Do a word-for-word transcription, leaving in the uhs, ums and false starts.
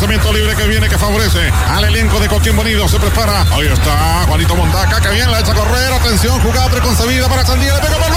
lanzamiento libre que viene, que favorece al elenco de Coquimbo Unido. Se prepara. Ahí está Juanito Montaca, que bien la echa a correr. Atención, jugada preconcebida para Sandía. Le pega por